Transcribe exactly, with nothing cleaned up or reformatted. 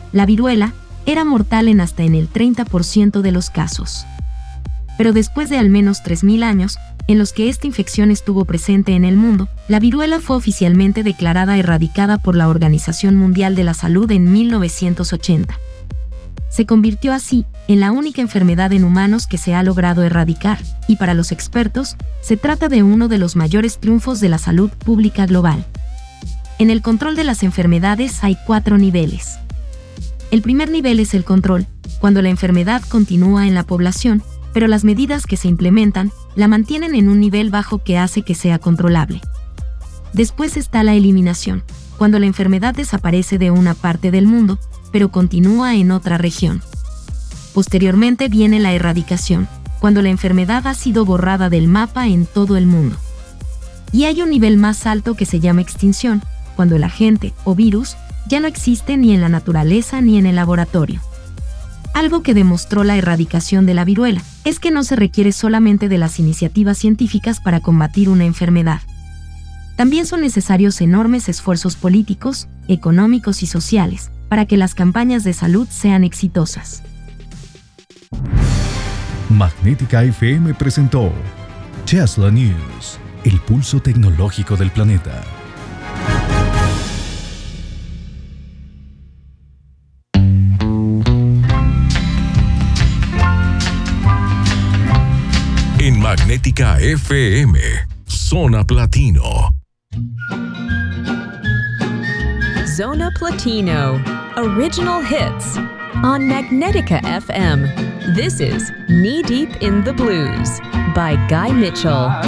la viruela era mortal en hasta en el treinta por ciento de los casos. Pero después de al menos tres mil años, en los que esta infección estuvo presente en el mundo, la viruela fue oficialmente declarada erradicada por la Organización Mundial de la Salud en mil novecientos ochenta. Se convirtió así en la única enfermedad en humanos que se ha logrado erradicar, y para los expertos, se trata de uno de los mayores triunfos de la salud pública global. En el control de las enfermedades hay cuatro niveles. El primer nivel es el control, cuando la enfermedad continúa en la población, pero las medidas que se implementan la mantienen en un nivel bajo que hace que sea controlable. Después está la eliminación, cuando la enfermedad desaparece de una parte del mundo, pero continúa en otra región. Posteriormente viene la erradicación, cuando la enfermedad ha sido borrada del mapa en todo el mundo. Y hay un nivel más alto que se llama extinción, cuando el agente o virus ya no existe ni en la naturaleza ni en el laboratorio. Algo que demostró la erradicación de la viruela es que no se requiere solamente de las iniciativas científicas para combatir una enfermedad. También son necesarios enormes esfuerzos políticos, económicos y sociales para que las campañas de salud sean exitosas. Magnética F M presentó Tesla News, el pulso tecnológico del planeta. En Magnética F M, Zona Platino. Zona Platino, original hits on Magnética F M. This is Knee Deep in the Blues by Guy Mitchell.